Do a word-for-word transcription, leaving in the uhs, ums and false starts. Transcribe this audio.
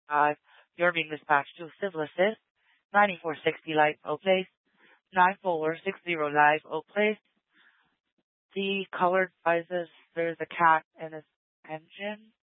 five. You're being dispatched to Civil Assist, ninety-four sixty Live Oak Place, nine four six zero Live Oak Place. The colored advises there's a cat in his engine.